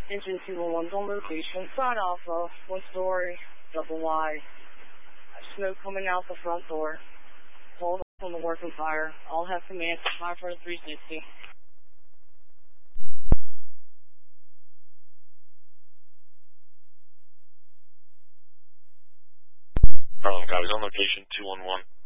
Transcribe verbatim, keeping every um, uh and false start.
Engine two one one's on location. Side Alpha, one story, double wide. Smoke coming out the front door. Hold on the working fire. All have command. Fire for the three sixty. Harlem copies on location two one one.